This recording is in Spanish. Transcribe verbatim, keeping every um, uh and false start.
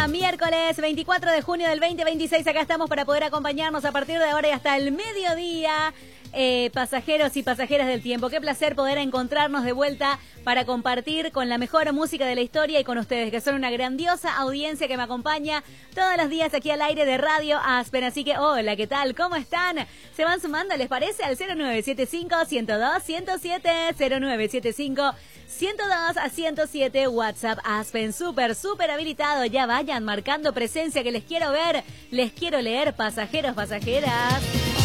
día, miércoles veinticuatro de junio del veinte veintiséis. Acá estamos para poder acompañarnos a partir de ahora y hasta el mediodía. Eh, pasajeros y pasajeras del tiempo, qué placer poder encontrarnos de vuelta para compartir con la mejor música de la historia y con ustedes, que son una grandiosa audiencia que me acompaña todos los días aquí al aire de Radio Aspen. Así que, hola, ¿qué tal? ¿Cómo están? Se van sumando, ¿les parece? Al cero nueve siete cinco, uno cero dos, uno cero siete, cero nueve siete cinco, uno cero dos a ciento siete, WhatsApp Aspen, súper, súper habilitado. Ya vayan marcando presencia, que les quiero ver, les quiero leer, pasajeros, pasajeras.